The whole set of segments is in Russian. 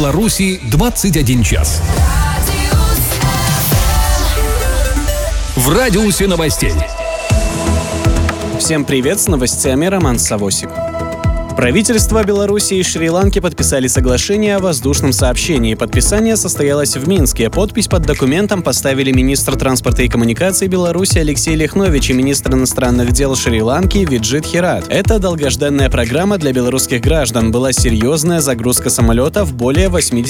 Беларуси 21 час. В радиусе новостей. Всем привет, с новостями Роман Савосик. Правительства Беларуси и Шри-Ланки подписали соглашение о воздушном сообщении. Подписание состоялось в Минске. Подпись под документом поставили министр транспорта и коммуникаций Беларуси Алексей Лихнович и министр иностранных дел Шри-Ланки Виджит Хират. Это долгожданная программа для белорусских граждан. Была серьезная загрузка самолетов, более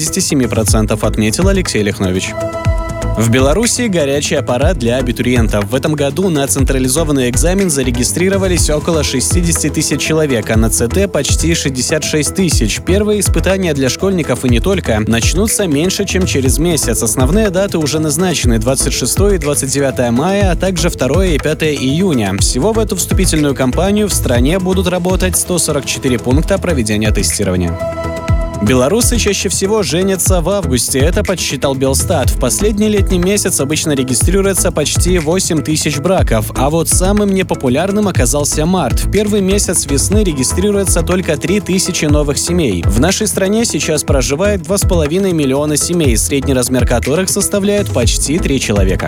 87%, отметил Алексей Лихнович. В Беларуси горячий аппарат для абитуриентов. В этом году на централизованный экзамен зарегистрировались около 60 тысяч человек, а на ЦТ почти 66 тысяч. Первые испытания для школьников и не только начнутся меньше, чем через месяц. Основные даты уже назначены: 26 и 29 мая, а также 2 и 5 июня. Всего в эту вступительную кампанию в стране будут работать 144 пункта проведения тестирования. Белорусы чаще всего женятся в августе, это подсчитал Белстат. В последний летний месяц обычно регистрируется почти 8 тысяч браков, а вот самым непопулярным оказался март. В первый месяц весны регистрируется только 3 тысячи новых семей. В нашей стране сейчас проживает 2,5 миллиона семей, средний размер которых составляет почти 3 человека.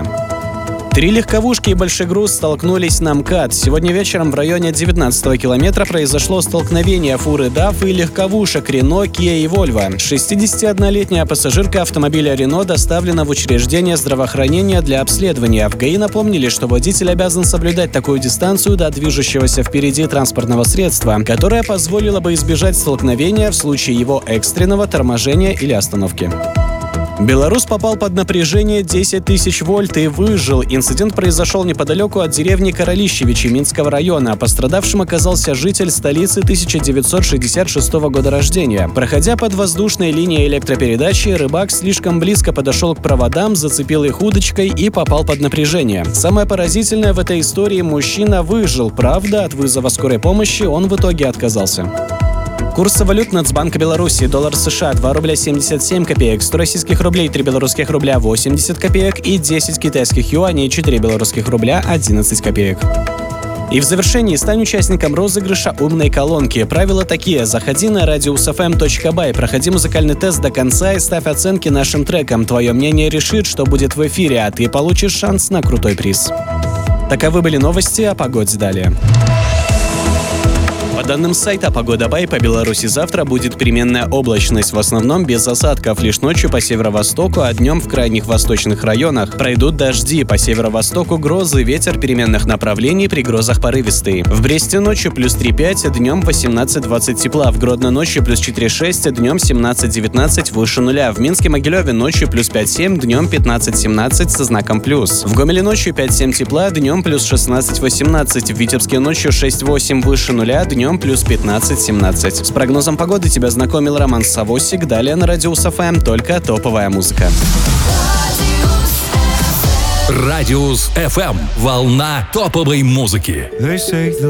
3 легковушки и большой груз столкнулись на МКАД. Сегодня вечером в районе 19-го километра произошло столкновение фуры ДАФ и легковушек Рено, Киа и Вольво. 61-летняя пассажирка автомобиля Рено доставлена в учреждение здравоохранения для обследования. В ГАИ напомнили, что водитель обязан соблюдать такую дистанцию до движущегося впереди транспортного средства, которая позволила бы избежать столкновения в случае его экстренного торможения или остановки. Белорус попал под напряжение 10 тысяч вольт и выжил. Инцидент произошел неподалеку от деревни Королищевичи Минского района. Пострадавшим оказался житель столицы 1966 года рождения. Проходя под воздушной линией электропередачи, рыбак слишком близко подошел к проводам, зацепил их удочкой и попал под напряжение. Самое поразительное в этой истории: мужчина выжил. Правда, от вызова скорой помощи он в итоге отказался. Курсы валют Нацбанка Беларуси: доллар США 2 рубля 77 копеек, 100 российских рублей 3 белорусских рубля 80 копеек и 10 китайских юаней 4 белорусских рубля 11 копеек. И в завершении стань участником розыгрыша умной колонки. Правила такие: заходи на radiusfm.by, проходи музыкальный тест до конца и ставь оценки нашим трекам. Твое мнение решит, что будет в эфире, а ты получишь шанс на крутой приз. Таковы были новости, о погоде далее. По данным сайта «Погода.бай», по Беларуси завтра будет переменная облачность, в основном без осадков. Лишь ночью по северо-востоку, а днем в крайних восточных районах пройдут дожди. По северо-востоку грозы, ветер переменных направлений, при грозах порывистый. В Бресте ночью плюс 3,5, днем 18-20 тепла. В Гродно ночью плюс 4,6, днем 17-19 выше нуля. В Минске-Могилеве ночью плюс 5,7, днем 15-17 со знаком плюс. В Гомеле ночью 5,7 тепла, днем плюс 16-18. В Витебске ночью 6,8 выше нуля, днем плюс 15-17. С прогнозом погоды тебя знакомил Роман Савосик. Далее на Радиус ФМ только топовая музыка. Радиус ФМ. Волна топовой музыки.